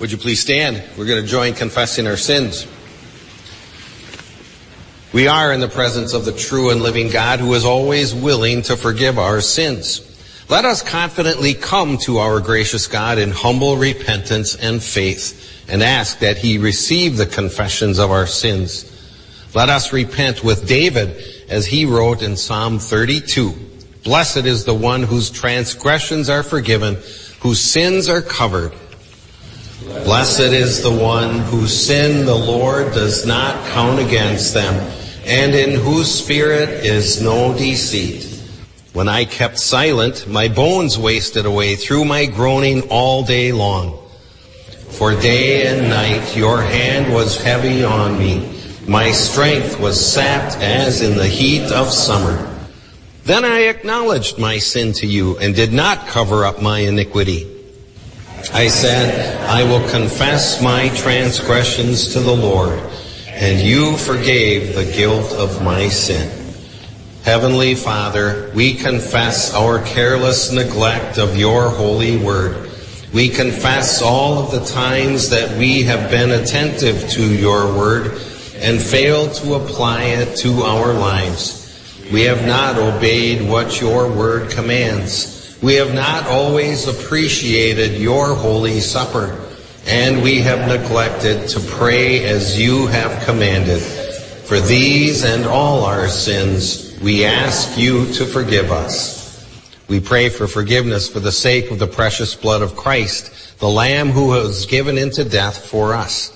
Would you please stand? We're going to join confessing our sins. We are in the presence of the true and living God who is always willing to forgive our sins. Let us confidently come to our gracious God in humble repentance and faith and ask that he receive the confessions of our sins. Let us repent with David as he wrote in Psalm 32. Blessed is the one whose transgressions are forgiven, whose sins are covered. Blessed is the one whose sin the Lord does not count against them, and in whose spirit is no deceit. When I kept silent, my bones wasted away through my groaning all day long. For day and night your hand was heavy on me. My strength was sapped as in the heat of summer. Then I acknowledged my sin to you and did not cover up my iniquity. I said, I will confess my transgressions to the Lord, and you forgave the guilt of my sin. Heavenly Father, we confess our careless neglect of your holy word. We confess all of the times that we have been attentive to your word and failed to apply it to our lives. We have not obeyed what your word commands. We have not always appreciated your holy supper, and we have neglected to pray as you have commanded. For these and all our sins, we ask you to forgive us. We pray for forgiveness for the sake of the precious blood of Christ, the Lamb who was given into death for us.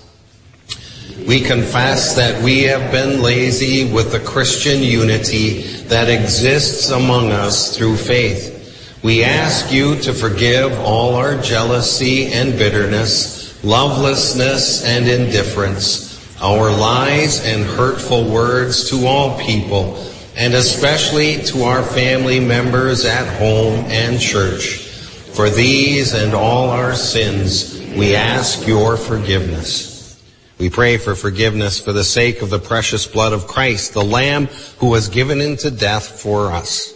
We confess that we have been lazy with the Christian unity that exists among us through faith. We ask you to forgive all our jealousy and bitterness, lovelessness and indifference, our lies and hurtful words to all people, and especially to our family members at home and church. For these and all our sins, we ask your forgiveness. We pray for forgiveness for the sake of the precious blood of Christ, the Lamb who was given into death for us.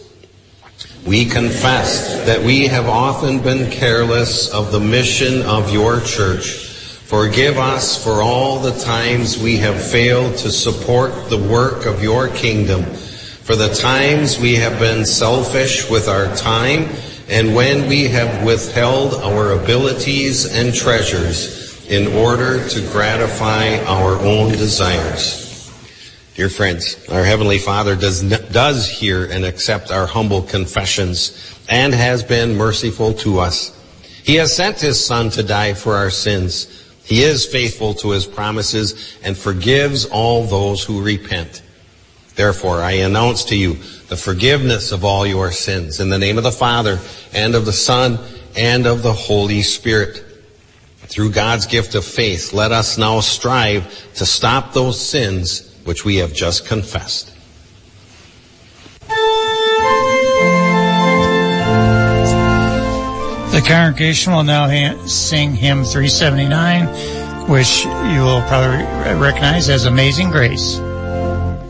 We confess that we have often been careless of the mission of your church. Forgive us for all the times we have failed to support the work of your kingdom, for the times we have been selfish with our time, and when we have withheld our abilities and treasures in order to gratify our own desires. Dear friends, our Heavenly Father does hear and accept our humble confessions and has been merciful to us. He has sent his Son to die for our sins. He is faithful to his promises and forgives all those who repent. Therefore, I announce to you the forgiveness of all your sins in the name of the Father and of the Son and of the Holy Spirit. Through God's gift of faith, let us now strive to stop those sins which we have just confessed. The congregation will now sing hymn 379, which you will probably recognize as Amazing Grace.